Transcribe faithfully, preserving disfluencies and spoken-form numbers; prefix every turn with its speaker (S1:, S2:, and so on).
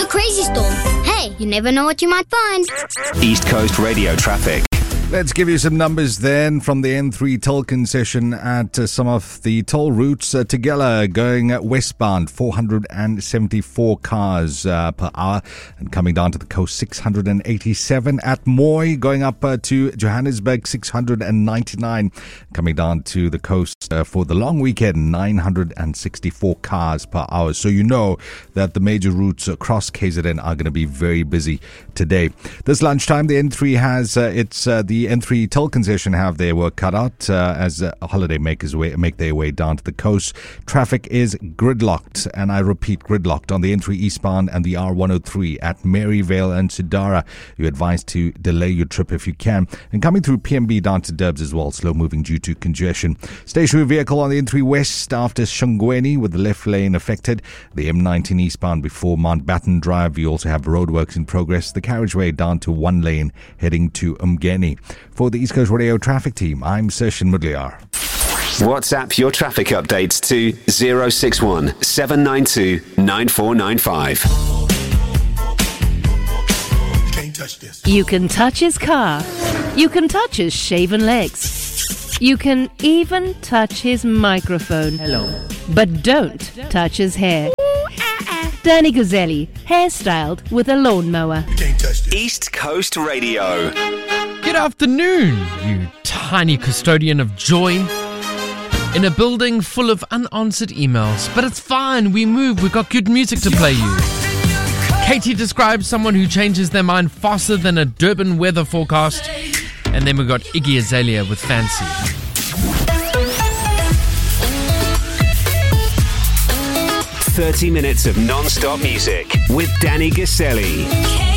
S1: crazy storm. Hey, you never know what you might find.
S2: East Coast Radio traffic.
S3: Let's give you some numbers then from the N three toll concession at uh, some of the toll routes. Uh, Tegela going uh, westbound, four hundred seventy-four cars uh, per hour, and coming down to the coast, six hundred eighty-seven. At Moy, going up uh, to Johannesburg, six hundred ninety-nine. Coming down to the coast uh, for the long weekend, nine hundred sixty-four cars per hour. So you know that the major routes across K Z N are going to be very busy today. This lunchtime, the N three has uh, its uh, the N three toll concession have their work cut out uh, as uh, holiday makers way, make their way down to the coast. Traffic is gridlocked, and I repeat, gridlocked on the N three eastbound and the R one oh three at Maryvale and Sidara. You're advised to delay your trip if you can. And coming through P M B down to Durbs as well, slow moving due to congestion. Stationary vehicle on the N three west after Shongweni with the left lane affected. The M nineteen eastbound before Mountbatten Drive. You also have roadworks in progress. The carriageway down to one lane heading to Umgeni. For the East Coast Radio traffic team, I'm Session Mudliar.
S2: WhatsApp your traffic updates to zero six one seven nine two nine four nine five.
S4: You can't touch this.
S5: You can touch his car. You can touch his shaven legs. You can even touch his microphone. Hello. But don't touch his hair. Danny Gazzelli, hairstyled with a lawnmower.
S4: You can't touch this.
S2: East Coast Radio.
S6: Good afternoon, you tiny custodian of joy. In a building full of unanswered emails. But it's fine, we move, we've got good music to play you. Katie describes someone who changes their mind faster than a Durban weather forecast. And then we got Iggy Azalea with Fancy.
S2: thirty minutes of non-stop music with Danny Gazzelli.